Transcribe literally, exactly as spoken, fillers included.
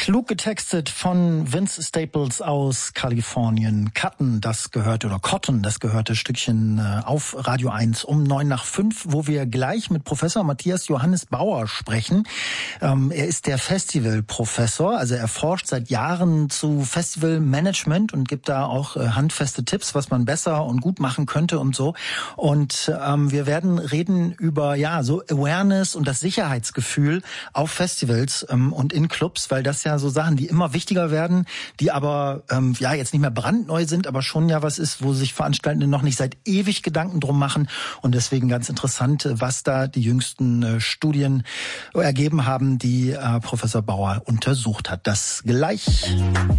Klug getextet von Vince Staples aus Kalifornien. Cotton, das gehörte, oder Cotton, das gehörte Stückchen auf Radio eins um neun nach fünf, wo wir gleich mit Professor Matthias Johannes Bauer sprechen. Ähm, er ist der Festivalprofessor, also er forscht seit Jahren zu Festivalmanagement und gibt da auch äh, handfeste Tipps, was man besser und gut machen könnte und so. Und ähm, wir werden reden über ja so Awareness und das Sicherheitsgefühl auf Festivals ähm, und in Clubs, weil das ja so Sachen, die immer wichtiger werden, die aber ähm, ja jetzt nicht mehr brandneu sind, aber schon ja was ist, wo sich Veranstaltende noch nicht seit ewig Gedanken drum machen. Und deswegen ganz interessant, was da die jüngsten äh, Studien ergeben haben, die äh, Professor Bauer untersucht hat. Das gleich.